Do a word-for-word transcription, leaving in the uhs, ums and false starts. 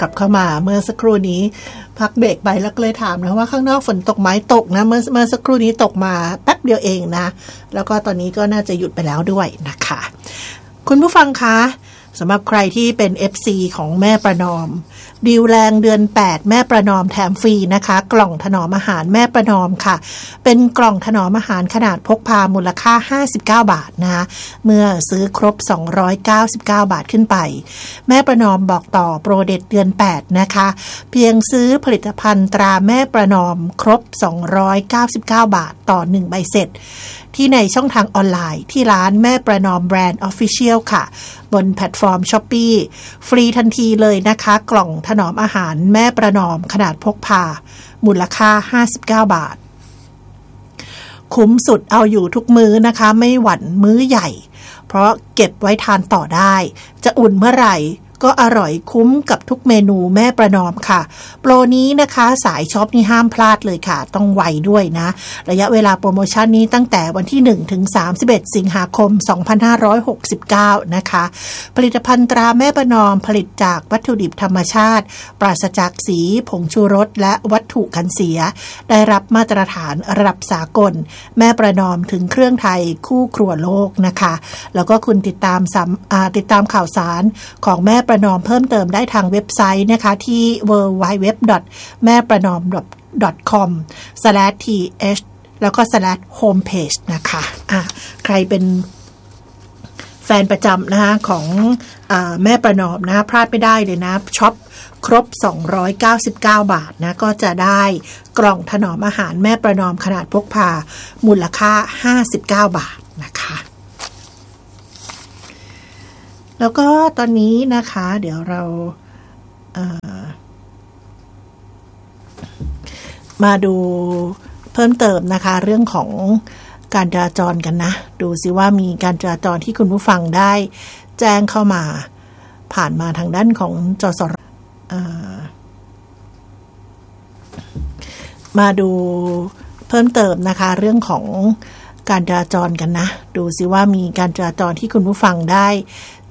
กลับเข้ามาเมื่อสักครู่นี้พักเบรกไปแล้วก็เลยถามนะว่าข้างนอกฝนตกไหมตกนะเมื่อเมื่อสักครู่นี้ตกมาแป๊บเดียวเองนะแล้วก็ตอนนี้ก็น่าจะหยุดไปแล้วด้วยนะคะคุณผู้ฟังคะสำหรับใครที่เป็น เอฟ ซี ของแม่ประนอมดีลแรงเดือนแปดแม่ประนอมแถมฟรีนะคะกล่องถนอมอาหารแม่ประนอมค่ะเป็นกล่องถนอมอาหารขนาดพกพามูลค่าห้าสิบเก้าบาทนะคะเมื่อซื้อครบสองร้อยเก้าสิบเก้าบาทขึ้นไปแม่ประนอมบอกต่อโปรเด็ดเดือนแปดนะคะเพียงซื้อผลิตภัณฑ์ตราแม่ประนอมครบสองร้อยเก้าสิบเก้าบาทต่อหนึ่งใบเสร็จที่ในช่องทางออนไลน์ที่ร้านแม่ประนอมแบรนด์ Official ค่ะบนแพลตฟอร์ม Shopee ฟรีทันทีเลยนะคะกล่องถนอมอาหารแม่ประนอมขนาดพกพามูลค่าห้าสิบเก้าบาทคุ้มสุดเอาอยู่ทุกมื้อนะคะไม่หวั่นมื้อใหญ่เพราะเก็บไว้ทานต่อได้จะอุ่นเมื่อไหร่ก็อร่อยคุ้มกับทุกเมนูแม่ประนอมค่ะโปรนี้นะคะสายช็อปนี่ห้ามพลาดเลยค่ะต้องไวด้วยนะระยะเวลาโปรโมชั่นนี้ตั้งแต่วันที่หนึ่งถึงสามสิบเอ็ดสิงหาคมสองพันห้าร้อยหกสิบเก้านะคะผลิตภัณฑ์ตราแม่ประนอมผลิตจากวัตถุดิบธรรมชาติปราศจากสีผงชูรสและวัตถุกันเสียได้รับมาตรฐานระดับสากลแม่ประนอมถึงเครื่องไทยคู่ครัวโลกนะคะแล้วก็คุณติดตามติดตามข่าวสารของแม่ประนอมเพิ่มเติมได้ทางเว็บไซต์นะคะที่ ดับเบิลยู ดับเบิลยู ดับเบิลยู ดอท แม่ประนอม ดอท คอม สแลช ที เอช แล้วก็ สแลช โฮมเพจ นะคะอ่ะใครเป็นแฟนประจำนะคะของอ่าแม่ประนอมนะพลาดไม่ได้เลยนะช็อปครบสองร้อยเก้าสิบเก้าบาทนะก็จะได้กล่องถนอมอาหารแม่ประนอมขนาดพกพามูลค่าห้าสิบเก้าบาทนะคะแล้วก็ตอนนี้นะคะเดี๋ยวเราเอ่อมาดูเพิ่มเติมนะคะเรื่องของการจราจรกันนะดูสิว่ามีการจราจรที่คุณผู้ฟังได้แจ้งเข้ามาผ่านมาทางด้านของจสรเอ่อมาดูเพิ่มเติมนะคะเรื่องของการจราจรกันนะดูสิว่ามีการจราจรที่คุณผู้ฟังได้